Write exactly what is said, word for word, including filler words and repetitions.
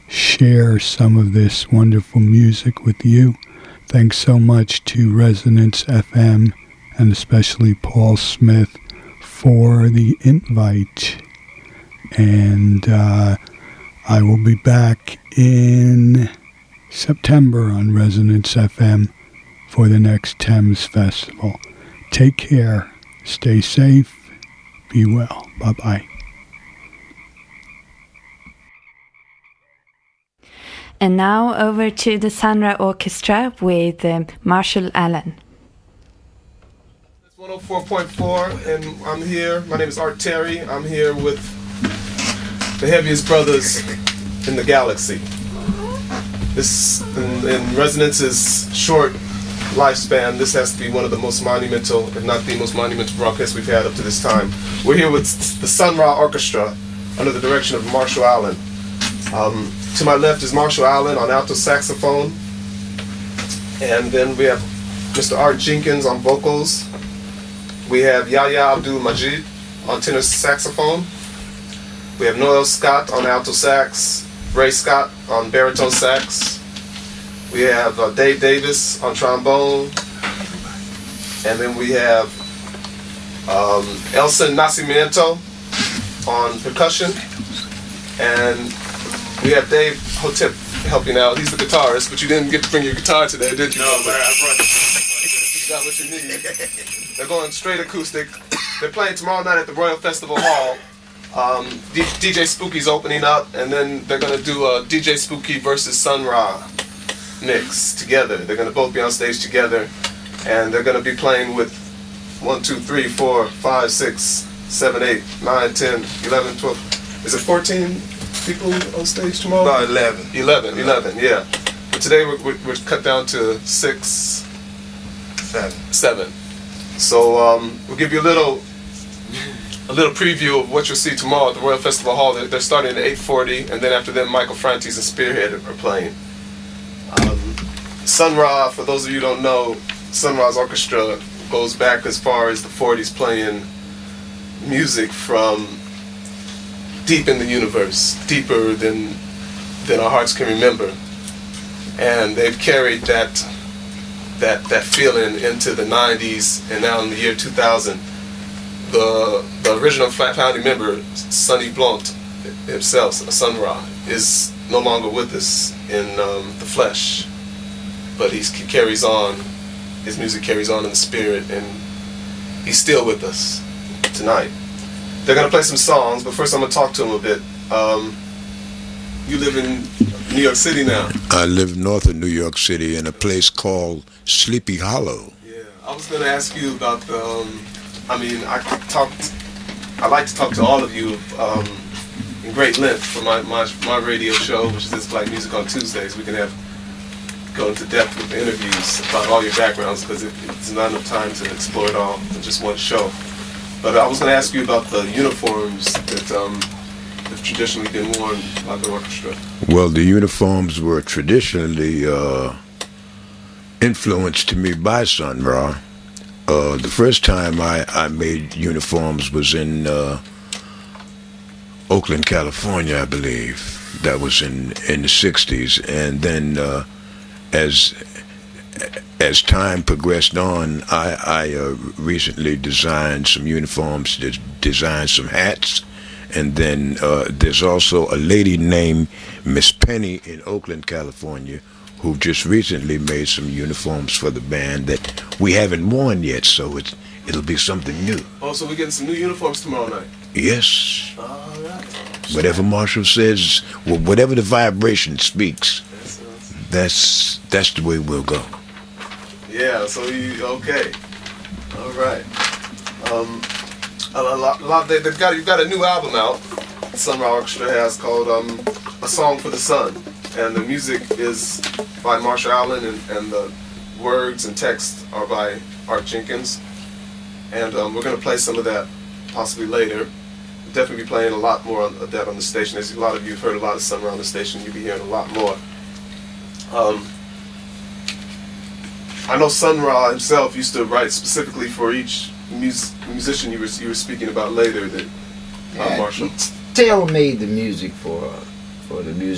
share some of this wonderful music with you. Thanks so much to Resonance F M and especially Paul Smith for the invite. And uh, I will be back in September on Resonance F M for the next Thames Festival. Take care. Stay safe. Be well. Bye-bye. And now over to the Sun Ra Orchestra with uh, Marshall Allen. It's one oh four point four, and I'm here. My name is Art Terry. I'm here with the heaviest brothers in the galaxy. This, in, in Resonance's short lifespan, this has to be one of the most monumental, if not the most monumental broadcast we've had up to this time. We're here with the Sun Ra Orchestra under the direction of Marshall Allen. Um, to my left is Marshall Allen on alto saxophone, and then we have Mister Art Jenkins on vocals. We have Yahya Abdul-Majid on tenor saxophone. We have Noel Scott on alto sax, Ray Scott on baritone sax. We have uh, Dave Davis on trombone, and then we have um, Elson Nascimento on percussion, and we have Dave Hotep helping out. He's the guitarist, but you didn't get to bring your guitar today, did you? No, man, I brought it. You got what you need. They're going straight acoustic. They're playing tomorrow night at the Royal Festival Hall. Um, D- DJ Spooky's opening up, and then they're going to do a D J Spooky versus Sun Ra mix together. They're going to both be on stage together, and they're going to be playing with one, two, three, four, five, six, seven, eight, nine, ten, eleven, twelve. Is it fourteen people on stage tomorrow? About eleven. eleven, eleven, yeah. But today we're, we're, we're cut down to six, Seven. seven. So um, we'll give you a little a little preview of what you'll see tomorrow at the Royal Festival Hall. They're, they're starting at eight forty, and then after them, Michael Frantis and Spearhead are playing. Um, Sun Ra, for those of you who don't know, Sun Ra's orchestra goes back as far as the forties, playing music from deep in the universe, deeper than than our hearts can remember. And they've carried that that that feeling into the nineties, and now in the year two thousand. The the original founding member, Sonny Blount himself, Sun Ra, is no longer with us in um, the flesh, but he's, he carries on. His music carries on in the spirit, and he's still with us tonight. They're gonna play some songs, but first I'm gonna talk to him a bit. Um, you live in New York City now. I live north of New York City in a place called Sleepy Hollow. Yeah, I was gonna ask you about the. Um, I mean, I talked. I like to talk to all of you um, in great length for my, my my radio show, which is This Black Music on Tuesdays. We can have go into depth with the interviews about all your backgrounds, because it, it's not enough time to explore it all in just one show. But I was going to ask you about the uniforms that um, have traditionally been worn by the orchestra. Well, the uniforms were traditionally uh, influenced to me by Sun Ra. Uh, the first time I, I made uniforms was in uh, Oakland, California, I believe. That was in, in the sixties. And then uh, as as time progressed on, I, I uh, recently designed some uniforms, des- designed some hats. And then uh, there's also a lady named Miss Penny in Oakland, California, who just recently made some uniforms for the band that we haven't worn yet, so it's, it'll be something new. Oh, so we're getting some new uniforms tomorrow night? Yes. All right. Whatever Marshall says, well, whatever the vibration speaks, That's, that's, that's that's the way we'll go. yeah, so you, okay. All right. Um, a lot, a lot they, they've got, you've got a new album out, Sun Ra Orchestra has, called um, A Song for the Sun. And the music is by Marshall Allen, and, and the words and text are by Art Jenkins. And um, we're going to play some of that possibly later. We'll definitely be playing a lot more of that on the station. As a lot of you have heard a lot of Sun Ra on the station, you'll be hearing a lot more. Um, I know Sun Ra himself used to write specifically for each mus- musician you were, you were speaking about later, that uh, Yeah, Marshall. he tailor-made the music for, for the music.